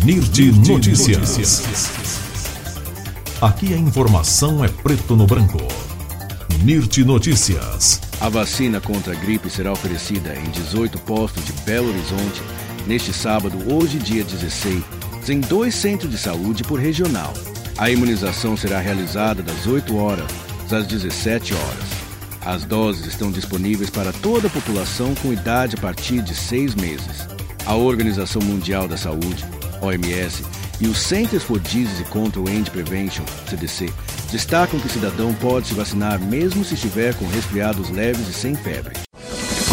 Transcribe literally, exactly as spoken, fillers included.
Nirti Notícias. Aqui a informação é preto no branco. Nirti Notícias. A vacina contra a gripe será oferecida em dezoito postos de Belo Horizonte neste sábado, hoje dia dezesseis, em dois centros de saúde por regional. A imunização será realizada das oito horas às dezessete horas. As doses estão disponíveis para toda a população com idade a partir de seis meses. A Organização Mundial da Saúde, O M S, e o Centers for Disease Control and Prevention, C D C, destacam que o cidadão pode se vacinar mesmo se estiver com resfriados leves e sem febre.